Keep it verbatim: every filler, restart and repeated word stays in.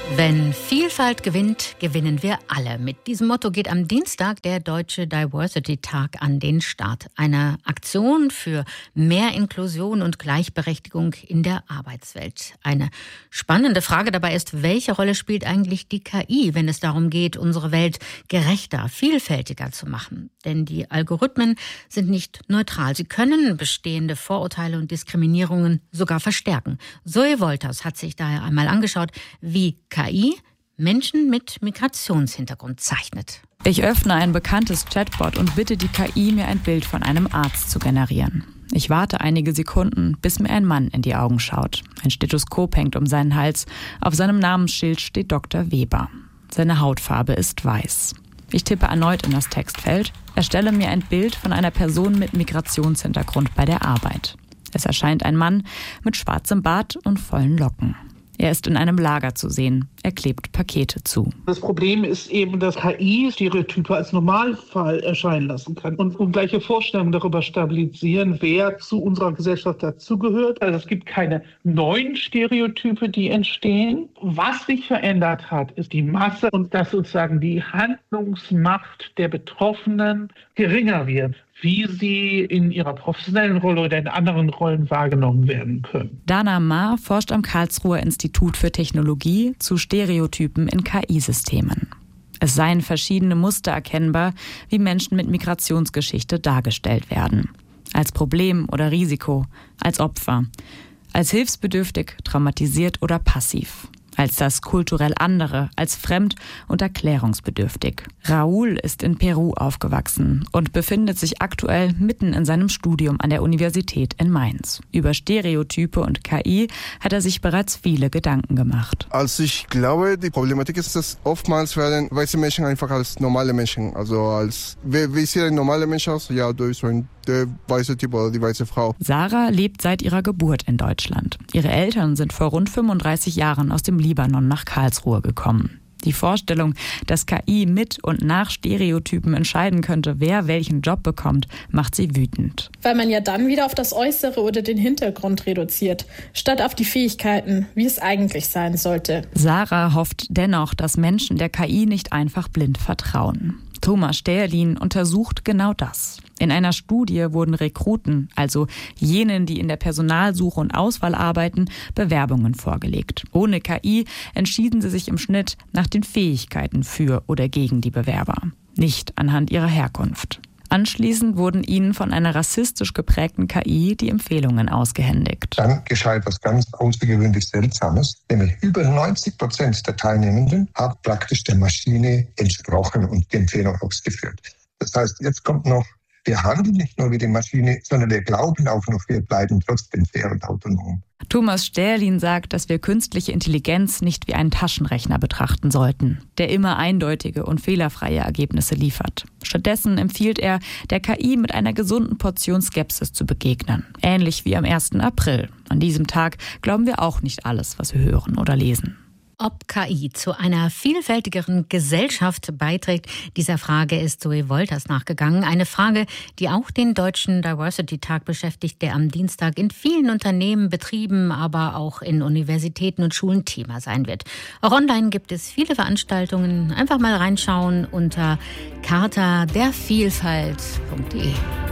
Wenn Vielfalt gewinnt, gewinnen wir alle. Mit diesem Motto geht am Dienstag der Deutsche Diversity-Tag an den Start. Eine Aktion für mehr Inklusion und Gleichberechtigung in der Arbeitswelt. Eine spannende Frage dabei ist, welche Rolle spielt eigentlich die K I, wenn es darum geht, unsere Welt gerechter, vielfältiger zu machen? Denn die Algorithmen sind nicht neutral. Sie können bestehende Vorurteile und Diskriminierungen sogar verstärken. Zoe Wolters hat sich daher einmal angeschaut, wie K I Menschen mit Migrationshintergrund zeichnet. Ich öffne ein bekanntes Chatbot und bitte die K I, mir ein Bild von einem Arzt zu generieren. Ich warte einige Sekunden, bis mir ein Mann in die Augen schaut. Ein Stethoskop hängt um seinen Hals. Auf seinem Namensschild steht Doktor Weber. Seine Hautfarbe ist weiß. Ich tippe erneut in das Textfeld. Erstelle mir ein Bild von einer Person mit Migrationshintergrund bei der Arbeit. Es erscheint ein Mann mit schwarzem Bart und vollen Locken. Er ist in einem Lager zu sehen. Er klebt Pakete zu. Das Problem ist eben, dass K I Stereotype als Normalfall erscheinen lassen kann und ungleiche Vorstellungen darüber stabilisieren, wer zu unserer Gesellschaft dazugehört. Also es gibt keine neuen Stereotype, die entstehen. Was sich verändert hat, ist die Masse und dass sozusagen die Handlungsmacht der Betroffenen geringer wird, wie sie in ihrer professionellen Rolle oder in anderen Rollen wahrgenommen werden können. Dana Ma forscht am Karlsruher Institut für Technologie zu Stereotypen in K I-Systemen. Es seien verschiedene Muster erkennbar, wie Menschen mit Migrationsgeschichte dargestellt werden. Als Problem oder Risiko, als Opfer, als hilfsbedürftig, traumatisiert oder passiv. Als das kulturell andere, als fremd und erklärungsbedürftig. Raúl ist in Peru aufgewachsen und befindet sich aktuell mitten in seinem Studium an der Universität in Mainz. Über Stereotype und K I hat er sich bereits viele Gedanken gemacht. Also ich glaube, die Problematik ist, dass oftmals werden weiße Menschen einfach als normale Menschen, also als, wie, wie sieht ein normaler Mensch aus? Ja, du bist so ein der weiße Typ oder die weiße Frau. Sarah lebt seit ihrer Geburt in Deutschland. Ihre Eltern sind vor rund fünfunddreißig Jahren aus dem Libanon nach Karlsruhe gekommen. Die Vorstellung, dass K I mit und nach Stereotypen entscheiden könnte, wer welchen Job bekommt, macht sie wütend. Weil man ja dann wieder auf das Äußere oder den Hintergrund reduziert, statt auf die Fähigkeiten, wie es eigentlich sein sollte. Sarah hofft dennoch, dass Menschen der K I nicht einfach blind vertrauen. Thomas Sterlin untersucht genau das. In einer Studie wurden Rekruten, also jenen, die in der Personalsuche und Auswahl arbeiten, Bewerbungen vorgelegt. Ohne K I entschieden sie sich im Schnitt nach den Fähigkeiten für oder gegen die Bewerber, nicht anhand ihrer Herkunft. Anschließend wurden ihnen von einer rassistisch geprägten K I die Empfehlungen ausgehändigt. Dann geschah etwas ganz außergewöhnlich Seltsames, nämlich über neunzig Prozent der Teilnehmenden haben praktisch der Maschine entsprochen und die Empfehlung ausgeführt. Das heißt, jetzt kommt noch, wir handeln nicht nur wie die Maschine, sondern wir glauben auch noch, wir bleiben trotzdem fair und autonom. Thomas Sterlin sagt, dass wir künstliche Intelligenz nicht wie einen Taschenrechner betrachten sollten, der immer eindeutige und fehlerfreie Ergebnisse liefert. Stattdessen empfiehlt er, der K I mit einer gesunden Portion Skepsis zu begegnen. Ähnlich wie am ersten April. An diesem Tag glauben wir auch nicht alles, was wir hören oder lesen. Ob K I zu einer vielfältigeren Gesellschaft beiträgt, dieser Frage ist Zoe Wolters nachgegangen. Eine Frage, die auch den Deutschen Diversity-Tag beschäftigt, der am Dienstag in vielen Unternehmen, Betrieben, aber auch in Universitäten und Schulen Thema sein wird. Auch online gibt es viele Veranstaltungen. Einfach mal reinschauen unter charta der vielfalt punkt de.